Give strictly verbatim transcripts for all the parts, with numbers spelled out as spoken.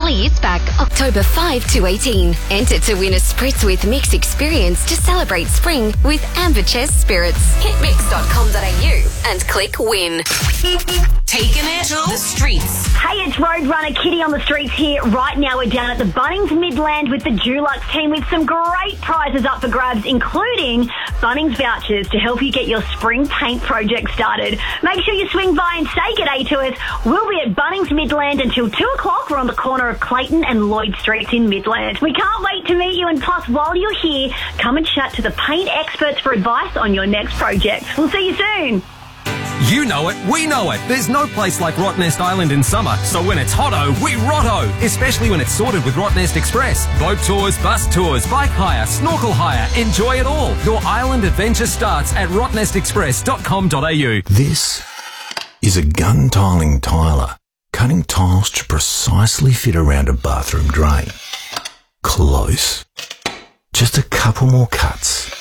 is back October fifth to eighteen. Enter to win a spritz with Mix experience to celebrate spring with Amber Chess Spirits. Hit mix dot com dot a u and click win. Taking it to the streets. Hey, it's Roadrunner Kitty on the streets here. Right now we're down at the Bunnings Midland with the Dulux team with some great prizes up for grabs, including Bunnings vouchers to help you get your spring paint project started. Make sure you swing by and say g'day to us. We'll be at Bunnings Midland until two o'clock. We're on the corner of Clayton and Lloyd Streets in Midland. We can't wait to meet you, and plus, while you're here, come and chat to the paint experts for advice on your next project. We'll see you soon. You know it, we know it. There's no place like Rottnest Island in summer, so when it's hotto, we rotto. Especially when it's sorted with Rottnest Express. Boat tours, bus tours, bike hire, snorkel hire. Enjoy it all. Your island adventure starts at rottnest express dot com dot a u. This is a gun tiling tiler, cutting tiles to precisely fit around a bathroom drain. Close. Just a couple more cuts.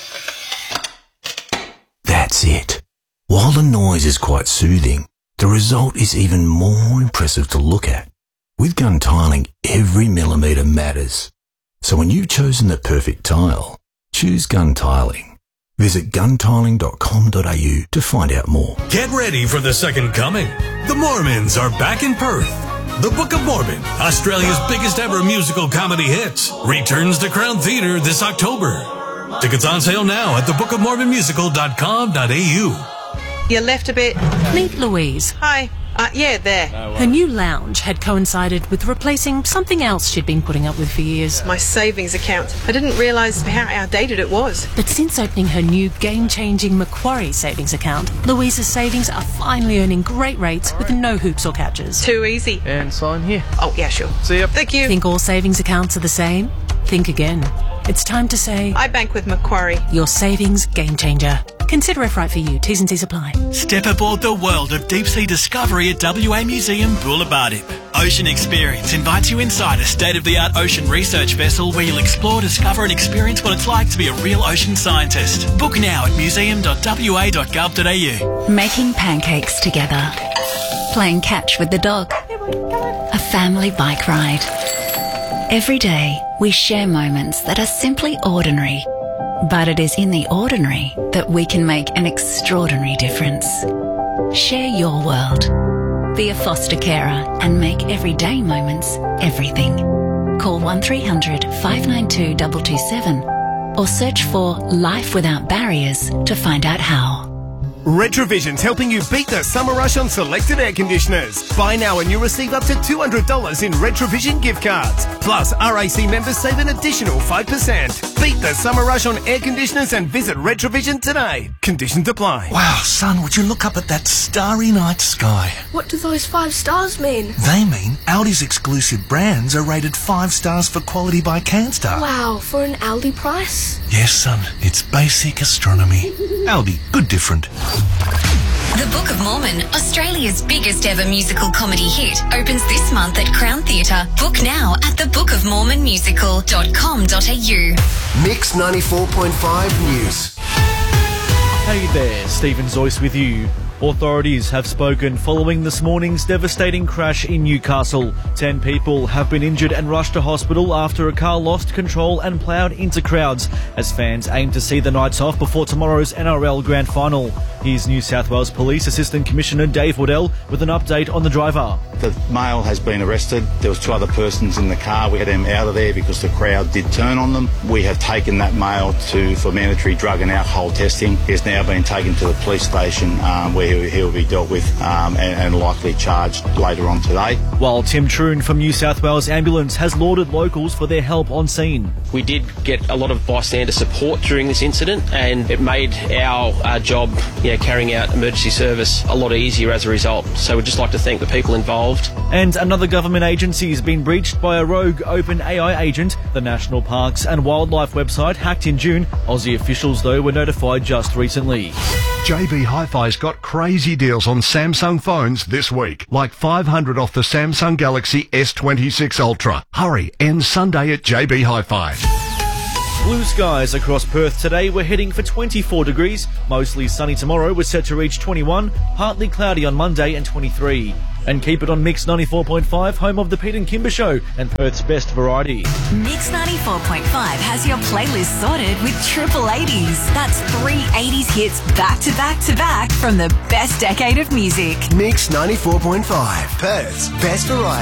That's it. While the noise is quite soothing, the result is even more impressive to look at. With gun tiling, every millimetre matters. So when you've chosen the perfect tile, choose gun tiling. Visit gun tiling dot com dot a u to find out more. Get ready for the second coming. The Mormons are back in Perth. The Book of Mormon, Australia's biggest ever musical comedy hits, returns to Crown Theatre this October. Tickets on sale now at the book of mormon musical dot com dot a u. You left a bit. Meet Louise. Hi. Uh, yeah, there. Her new lounge had coincided with replacing something else she'd been putting up with for years. My savings account. I didn't realise how outdated it was. But since opening her new game-changing Macquarie savings account, Louise's savings are finally earning great rates with no hoops or catches. Too easy. And sign here. Oh, yeah, sure. See ya. Thank you. Think all savings accounts are the same? Think again. It's time to say... I bank with Macquarie. Your savings game changer. Consider if right for you. T's and C's apply. Step aboard the world of deep-sea discovery at W A Museum Boolarbartip. Ocean Experience invites you inside a state-of-the-art ocean research vessel where you'll explore, discover and experience what it's like to be a real ocean scientist. Book now at museum dot w a dot gov dot a u. Making pancakes together. Playing catch with the dog. A family bike ride. Every day, we share moments that are simply ordinary. But it is in the ordinary that we can make an extraordinary difference. Share your world. Be a foster carer and make everyday moments everything. Call one three hundred, five nine two, two two seven or search for Life Without Barriers to find out how. Retrovision's helping you beat the summer rush on selected air conditioners. Buy now and you'll receive up to two hundred dollars in Retrovision gift cards. Plus, R A C members save an additional five percent. Beat the summer rush on air conditioners and visit Retrovision today. Conditions apply. Wow, son, would you look up at that starry night sky? What do those five stars mean? They mean Aldi's exclusive brands are rated five stars for quality by CanStar. Wow, for an Aldi price? Yes, son, it's basic astronomy. Aldi, good different. The Book of Mormon, Australia's biggest ever musical comedy hit, opens this month at Crown Theatre. Book now at the book of mormon musical dot com dot a u. Mix ninety-four point five News. Hey there, Stephen Zoyce with you. Authorities have spoken following this morning's devastating crash in Newcastle. Ten people have been injured and rushed to hospital after a car lost control and ploughed into crowds as fans aim to see the Knights off before tomorrow's N R L Grand Final. Here's New South Wales Police Assistant Commissioner Dave Waddell with an update on the driver. The male has been arrested. There was two other persons in the car. We had them out of there because the crowd did turn on them. We have taken that male to for mandatory drug and alcohol testing. He has now been taken to the police station um, where he will be dealt with um, and, and likely charged later on today. While Tim Troon from New South Wales Ambulance has lauded locals for their help on scene. We did get a lot of bystander support during this incident, and it made our uh, job, you know, carrying out emergency service a lot easier as a result. So we'd just like to thank the people involved. And another government agency has been breached by a rogue OpenAI agent. The National Parks and Wildlife website hacked in June. Aussie officials, though, were notified just recently. J B Hi-Fi's got crazy deals on Samsung phones this week, like five hundred off the Samsung Galaxy S twenty-six Ultra. Hurry, ends Sunday at J B Hi-Fi. Blue skies across Perth today. We're heading for twenty-four degrees. Mostly sunny tomorrow. We're set to reach twenty-one. Partly cloudy on Monday and twenty-three. And keep it on Mix ninety-four point five, home of the Pete and Kimber Show and Perth's best variety. Mix ninety-four point five has your playlist sorted with triple eighties. That's three eighties hits back to back to back from the best decade of music. Mix ninety-four point five, Perth's best variety.